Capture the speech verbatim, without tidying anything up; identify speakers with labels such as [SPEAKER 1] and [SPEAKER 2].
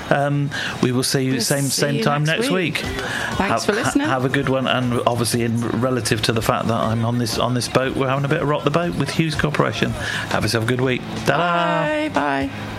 [SPEAKER 1] Um, we will see you
[SPEAKER 2] We'll
[SPEAKER 1] same
[SPEAKER 2] see
[SPEAKER 1] same
[SPEAKER 2] you
[SPEAKER 1] time
[SPEAKER 2] next
[SPEAKER 1] next week.
[SPEAKER 2] week. Thanks
[SPEAKER 1] have,
[SPEAKER 2] for listening.
[SPEAKER 1] Ha- have a good one, and obviously, in relative to the fact that I'm on this on this boat, we're having a bit of rock the boat with Hughes Corporation. Have yourself a good week. Ta-da!
[SPEAKER 2] Bye. Bye.